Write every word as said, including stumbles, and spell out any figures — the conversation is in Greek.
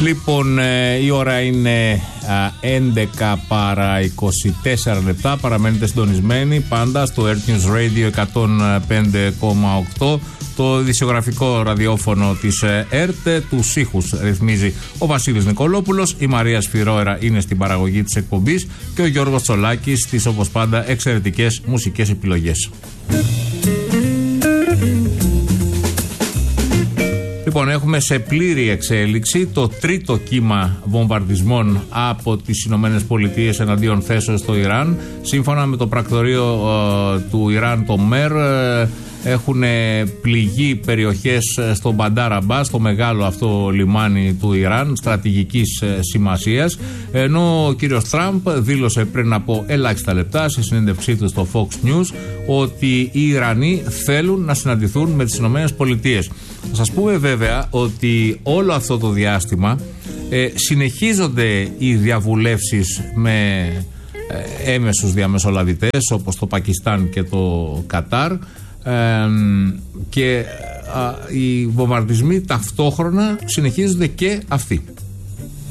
Λοιπόν, η ώρα είναι έντεκα παρά είκοσι τέσσερα λεπτά. Παραμένετε συντονισμένοι πάντα στο Earth News Radio εκατόν πέντε κόμμα οκτώ, το ειδησιογραφικό ραδιόφωνο της ΕΡΤ. Τους ήχους ρυθμίζει ο Βασίλης Νικολόπουλος, η Μαρία Σφυρόερα είναι στην παραγωγή της εκπομπής και ο Γιώργος Τσολάκης στις, όπως πάντα, εξαιρετικές μουσικές επιλογές. Λοιπόν, έχουμε σε πλήρη εξέλιξη το τρίτο κύμα βομβαρδισμών από τις Ηνωμένες Πολιτείες εναντίον θέσεων στο Ιράν. Σύμφωνα με το πρακτορείο ε, του Ιράν, το ΜΕΡ, ε, έχουν πληγεί περιοχές στο Μπαντάρ Αμπάς, στο μεγάλο αυτό λιμάνι του Ιράν, στρατηγικής ε, σημασίας. Ενώ ο κύριος Τραμπ δήλωσε πριν από ελάχιστα λεπτά σε συνέντευξή του στο Fox News ότι οι Ιρανοί θέλουν να συναντηθούν με τις Ηνωμένες Πολιτείες. Θα σας πούμε βέβαια ότι όλο αυτό το διάστημα ε, συνεχίζονται οι διαβουλεύσεις με ε, έμεσους διαμεσολαβητές όπως το Πακιστάν και το Κατάρ, ε, και ε, οι βομβαρδισμοί ταυτόχρονα συνεχίζονται και αυτοί.